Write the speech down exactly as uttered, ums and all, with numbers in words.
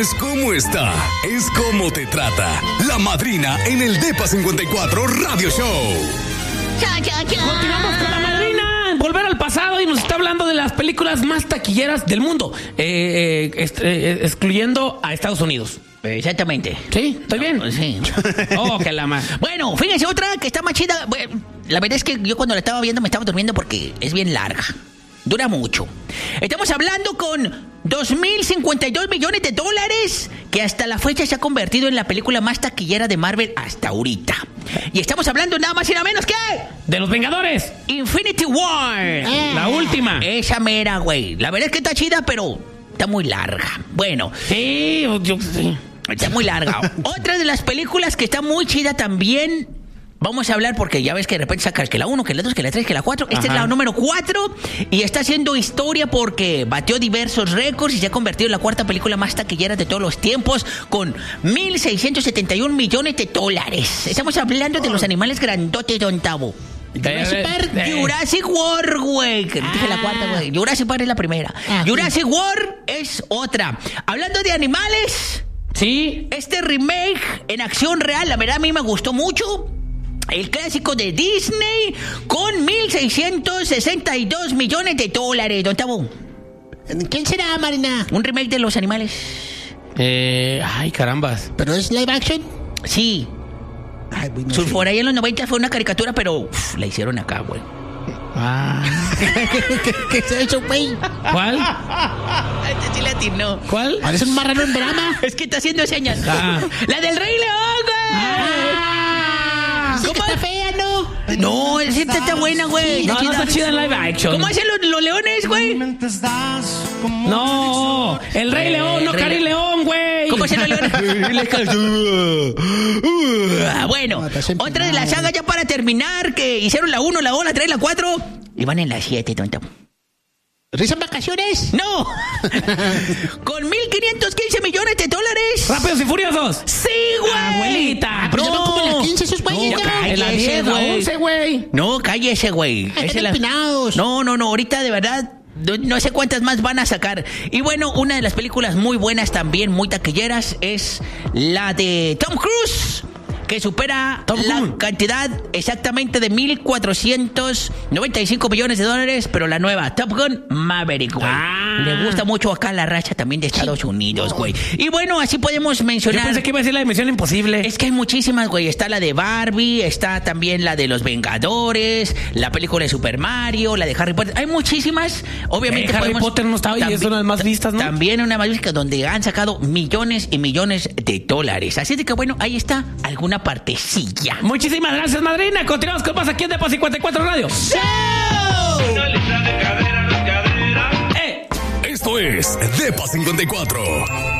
es como está, es como te trata. La madrina en el Depa cincuenta y cuatro Radio Show. Cha, cha, cha. Continuamos con la madrina. Volver al pasado y nos está hablando de las películas más taquilleras del mundo, eh, eh, est- eh, excluyendo a Estados Unidos. Exactamente. ¿Sí? ¿Estoy bien? Sí. Oh, que la más. Bueno, fíjense otra que está más chida. Bueno, la verdad es que yo cuando la estaba viendo me estaba durmiendo porque es bien larga. Dura mucho. Estamos hablando con dos mil cincuenta y dos millones de dólares que hasta la fecha se ha convertido en la película más taquillera de Marvel hasta ahorita. Y estamos hablando nada más y nada menos que... De los Vengadores. Infinity War. Eh, la última. Esa mera, güey. La verdad es que está chida, pero está muy larga. Bueno. Sí, yo sí. Está muy larga. Otra de las películas que está muy chida también... Vamos a hablar porque ya ves que de repente sacas que la uno, que la dos, que la tres, que la cuatro. Esta Ajá. es la número cuatro y está haciendo historia porque batió diversos récords y se ha convertido en la cuarta película más taquillera de todos los tiempos con mil seiscientos setenta y un millones de dólares. Estamos hablando de los animales grandotes, don Tavo. Jurassic Park, eh. Jurassic World, güey. Que dije la cuarta, güey. Jurassic Park es la primera. Ah, Jurassic World es otra. Hablando de animales, Sí. este remake en acción real, la verdad a mí me gustó mucho. El clásico de Disney con mil seiscientos sesenta y dos millones de dólares, don Tabo. ¿Quién será, Marina? Un remake de los animales. Eh, ay, carambas. ¿Pero es live action? Sí. Ay, güey, no Su- sé. Por ahí en los noventa fue una caricatura, pero uf, la hicieron acá, güey. Ah. ¿Qué, qué es eso, güey? ¿Cuál? Este sí le atinó. ¿Cuál? Parece un marrano en drama. Es que está haciendo señas. Ah. La del Rey León, güey. Dice que ¿Cómo? está fea, ¿no? No, esa está, está buena, güey. No, no está chida en live action. ¿Cómo hacen los, los leones, güey? No, el Rey León, no Rey Cari Le- León, güey. ¿Cómo hacen los leones? Ah, bueno, No, estás empinado, otra de las sagas ya para terminar, que hicieron la uno, la dos, la tres, la cuatro y van en la siete, tonto. ¿Risa en vacaciones? ¡No! Con mil quinientos quince millones de dólares. Rápidos y Furiosos. ¡Sí, güey! Abuelita. Pero ya van como en las quince esos güeyes, No, ya. cállese, En la diez, la güey. once, güey. No, cállese, güey. Ay, Esa están es la- empinados. No, no, no, ahorita de verdad no, no sé cuántas más van a sacar. Y bueno, una de las películas muy buenas también, muy taquilleras, es la de Tom Cruise, que supera Tom la Cruise. cantidad exactamente de mil cuatrocientos noventa y cinco millones de dólares, pero la nueva Top Gun Maverick, güey. Ah. Le gusta mucho acá la racha también de Estados Unidos, güey. Y bueno, así podemos Yo mencionar... pensé que iba a decir la de Misión Imposible. Es que hay muchísimas, güey. Está la de Barbie, está también la de Los Vengadores, la película de Super Mario, la de Harry Potter. Hay muchísimas. Obviamente Eh, Harry podemos- Potter no estaba y es una de las más vistas, ¿no? También una más vista donde han sacado millones y millones de dólares. Así de que bueno, ahí está alguna partecilla. Muchísimas gracias, madrina. Continuamos con más aquí en Depa cincuenta y cuatro Radio. Esto es Depa cincuenta y cuatro.